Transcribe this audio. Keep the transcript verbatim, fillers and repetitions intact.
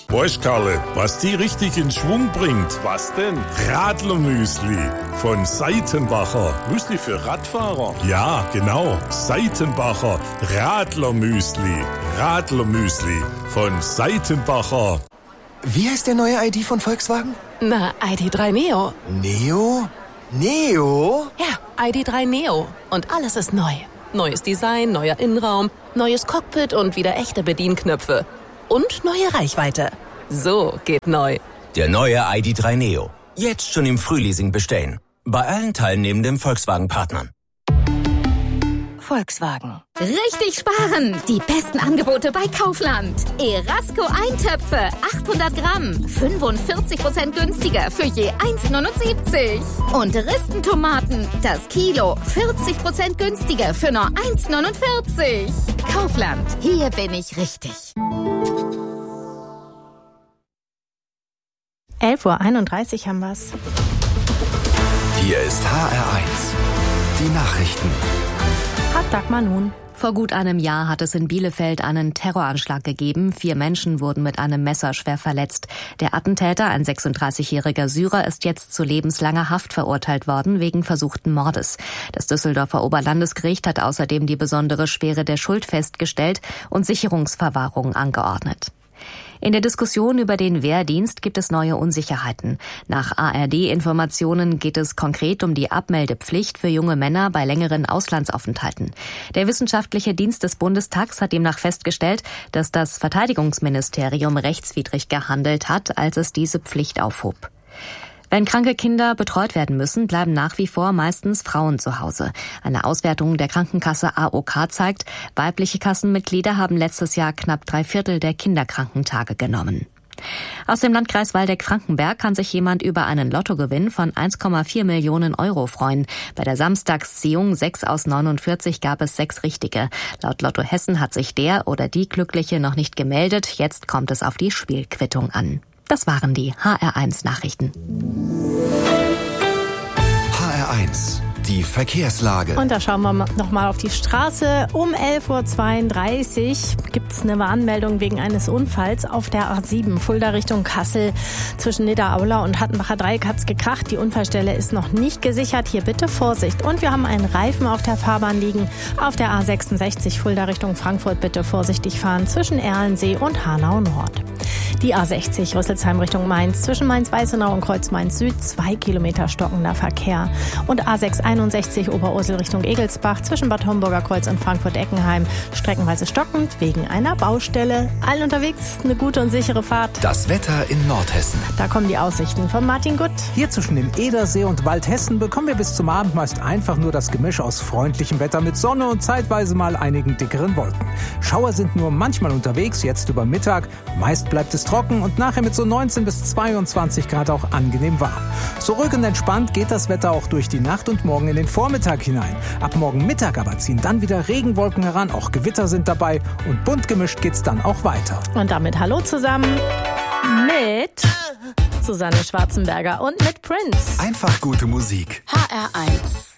Weißt, Karle, was die richtig in Schwung bringt? Was denn? Radlermüsli von Seitenbacher. Müsli für Radfahrer? Ja, genau. Seitenbacher Radlermüsli. Radlermüsli von Seitenbacher. Wie heißt der neue I D von Volkswagen? Na, I D drei Neo. Neo? Neo? Ja, I D drei Neo. Und alles ist neu. Neues Design, neuer Innenraum, neues Cockpit und wieder echte Bedienknöpfe. Und neue Reichweite. So geht neu. Der neue I D drei Neo. Jetzt schon im Frühleasing bestellen. Bei allen teilnehmenden Volkswagen-Partnern. Volkswagen. Richtig sparen! Die besten Angebote bei Kaufland. Erasco Eintöpfe, achthundert Gramm, fünfundvierzig Prozent günstiger für je eins Komma neunundsiebzig. Und Ristentomaten, das Kilo, vierzig Prozent günstiger für nur eins Komma neunundvierzig. Kaufland, hier bin ich richtig. elf Uhr einunddreißig haben wir's. Hier ist H R eins. Die Nachrichten. Hat Dagmar nun. Vor gut einem Jahr hat es in Bielefeld einen Terroranschlag gegeben. Vier Menschen wurden mit einem Messer schwer verletzt. Der Attentäter, ein sechsunddreißigjähriger Syrer, ist jetzt zu lebenslanger Haft verurteilt worden wegen versuchten Mordes. Das Düsseldorfer Oberlandesgericht hat außerdem die besondere Schwere der Schuld festgestellt und Sicherungsverwahrung angeordnet. In der Diskussion über den Wehrdienst gibt es neue Unsicherheiten. Nach A R D-Informationen geht es konkret um die Abmeldepflicht für junge Männer bei längeren Auslandsaufenthalten. Der Wissenschaftliche Dienst des Bundestags hat demnach festgestellt, dass das Verteidigungsministerium rechtswidrig gehandelt hat, als es diese Pflicht aufhob. Wenn kranke Kinder betreut werden müssen, bleiben nach wie vor meistens Frauen zu Hause. Eine Auswertung der Krankenkasse A O K zeigt, weibliche Kassenmitglieder haben letztes Jahr knapp drei Viertel der Kinderkrankentage genommen. Aus dem Landkreis Waldeck-Frankenberg kann sich jemand über einen Lottogewinn von eins Komma vier Millionen Euro freuen. Bei der Samstagsziehung sechs aus neunundvierzig gab es sechs Richtige. Laut Lotto Hessen hat sich der oder die Glückliche noch nicht gemeldet. Jetzt kommt es auf die Spielquittung an. Das waren die H R eins Nachrichten. H R eins. Die Verkehrslage. Und da schauen wir noch mal auf die Straße. Um elf Uhr zweiunddreißig gibt es eine Warnmeldung wegen eines Unfalls auf der A sieben, Fulda Richtung Kassel. Zwischen Niederaula und Hattenbacher Dreieck hat's gekracht. Die Unfallstelle ist noch nicht gesichert. Hier bitte Vorsicht. Und wir haben einen Reifen auf der Fahrbahn liegen. Auf der A sechsundsechzig, Fulda Richtung Frankfurt, bitte vorsichtig fahren zwischen Erlensee und Hanau Nord. Die A sechzig, Rüsselsheim Richtung Mainz, zwischen Mainz-Weißenau und Kreuz-Mainz-Süd, zwei Kilometer stockender Verkehr. Und A sechshunderteinundsechzig, Oberursel Richtung Egelsbach, zwischen Bad Homburger Kreuz und Frankfurt-Eckenheim, streckenweise stockend wegen einer Baustelle. Allen unterwegs eine gute und sichere Fahrt. Das Wetter in Nordhessen. Da kommen die Aussichten von Martin Gutt. Hier zwischen dem Edersee und Waldhessen bekommen wir bis zum Abend meist einfach nur das Gemisch aus freundlichem Wetter mit Sonne und zeitweise mal einigen dickeren Wolken. Schauer sind nur manchmal unterwegs, jetzt über Mittag. Meist bleibt es trocken und nachher mit so neunzehn bis zweiundzwanzig Grad auch angenehm warm. So ruhig und entspannt geht das Wetter auch durch die Nacht und morgen in den Vormittag hinein. Ab morgen Mittag aber ziehen dann wieder Regenwolken heran, auch Gewitter sind dabei und bunt gemischt geht's dann auch weiter. Und damit hallo zusammen mit Susanne Schwarzenberger und mit Prince. Einfach gute Musik. H R eins.